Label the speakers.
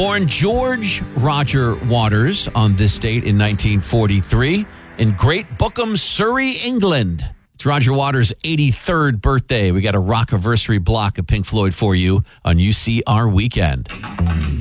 Speaker 1: Born George Roger Waters on this date in 1943 in Great Bookham, Surrey, England. It's Roger Waters' 83rd birthday. We got a rock-anniversary block of Pink Floyd for you on UCR Weekend.